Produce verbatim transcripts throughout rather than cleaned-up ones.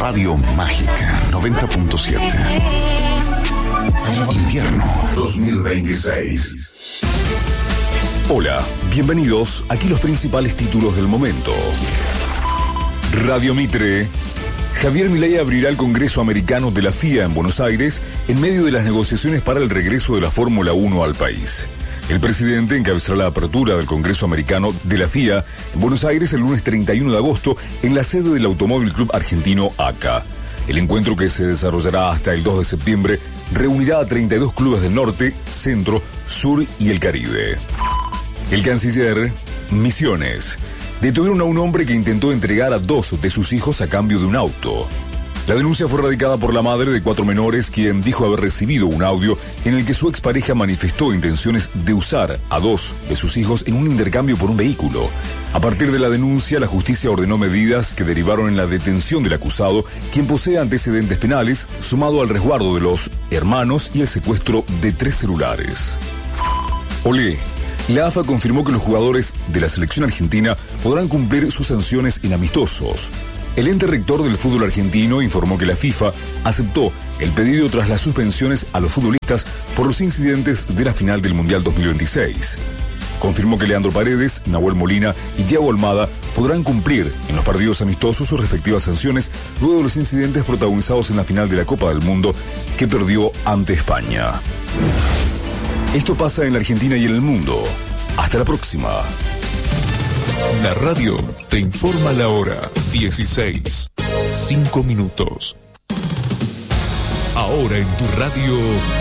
Radio Mágica noventa punto siete. Invierno dos mil veintiséis. Hola, bienvenidos. Aquí los principales títulos del momento. Radio Mitre. Javier Milei abrirá el Congreso Americano de la F I A en Buenos Aires en medio de las negociaciones para el regreso de la Fórmula uno al país. El presidente encabezará la apertura del Congreso Americano de la F I A en Buenos Aires el lunes treinta y uno de agosto en la sede del Automóvil Club Argentino A C A. El encuentro, que se desarrollará hasta el dos de septiembre, reunirá a treinta y dos clubes del norte, centro, sur y el Caribe. El canciller Misiones. Detuvieron a un hombre que intentó entregar a dos de sus hijos a cambio de un auto. La denuncia fue radicada por la madre de cuatro menores, quien dijo haber recibido un audio en el que su expareja manifestó intenciones de usar a dos de sus hijos en un intercambio por un vehículo. A partir de la denuncia, la justicia ordenó medidas que derivaron en la detención del acusado, quien posee antecedentes penales, sumado al resguardo de los hermanos y el secuestro de tres celulares. Olé. La A F A confirmó que los jugadores de la selección argentina podrán cumplir sus sanciones en amistosos. El ente rector del fútbol argentino informó que la FIFA aceptó el pedido tras las suspensiones a los futbolistas por los incidentes de la final del Mundial dos mil veintiséis. Confirmó que Leandro Paredes, Nahuel Molina y Thiago Almada podrán cumplir en los partidos amistosos sus respectivas sanciones luego de los incidentes protagonizados en la final de la Copa del Mundo que perdió ante España. Esto pasa en la Argentina y en el mundo. Hasta la próxima. La radio te informa la hora. dieciséis, cinco minutos. Ahora en tu radio,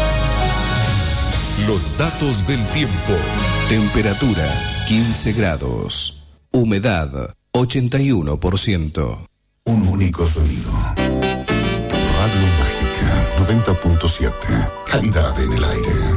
los datos del tiempo. Temperatura quince grados. Humedad ochenta y uno por ciento. Un único sonido. Radio Mágica noventa punto siete. Calidad en el aire.